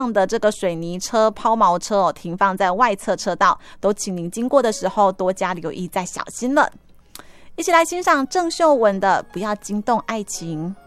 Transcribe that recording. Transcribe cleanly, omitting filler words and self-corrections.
的这个水泥车、抛锚车哦，停放在外侧车道，都请您经过的时候多加留意，再小心了。一起来欣赏郑秀文的《不要惊动爱情》。